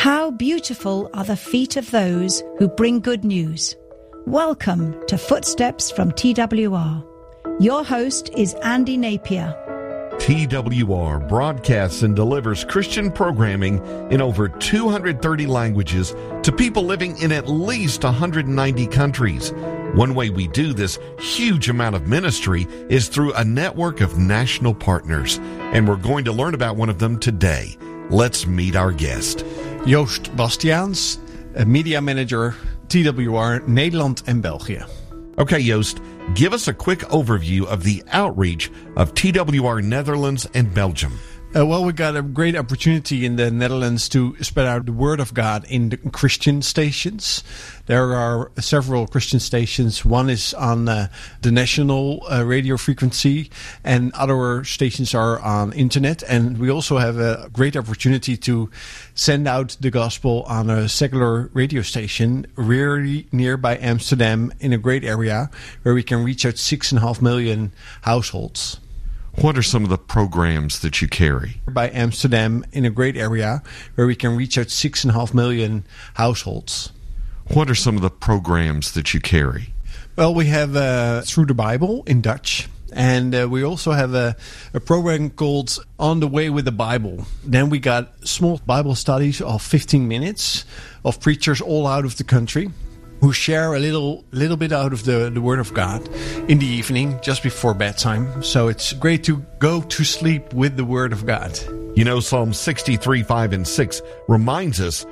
How beautiful are the feet of those who bring good news. Welcome to Footsteps from TWR. Your host is Andy Napier. TWR broadcasts and delivers Christian programming in over 230 languages to people living in at least 190 countries. One way we do this huge amount of ministry is through a network of national partners, and we're going to learn about one of them today. Let's meet our guest. Joost Bastiaans, media manager, TWR Nederland en België. Okay, Joost, give us a quick overview of the outreach of TWR Netherlands and Belgium. Well, we got a great opportunity in the Netherlands to spread out the word of God in the Christian stations. There are several Christian stations. One is on the national radio frequency, and other stations are on internet. And we also have a great opportunity to send out the gospel on a secular radio station really nearby Amsterdam in a great area where we can reach out 6.5 million households. What are some of the programs that you carry? By Amsterdam in a great area where we can reach out 6.5 million households. What are some of the programs that you carry? Well, we have Through the Bible in Dutch. And we also have a program called On the Way with the Bible. Then we got small Bible studies of 15 minutes of preachers all out of the country who share a little bit out of the Word of God in the evening, just before bedtime. So it's great to go to sleep with the Word of God. You know, Psalm 63, 5, and 6 reminds us